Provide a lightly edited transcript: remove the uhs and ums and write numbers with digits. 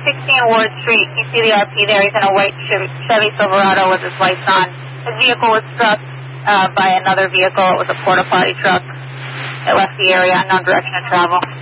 16 Ward Street. You see the RP there. He's in a white Chevy Silverado with his lights on. His vehicle was struck by another vehicle. It was a porta potty truck that left the area, unknown direction of travel.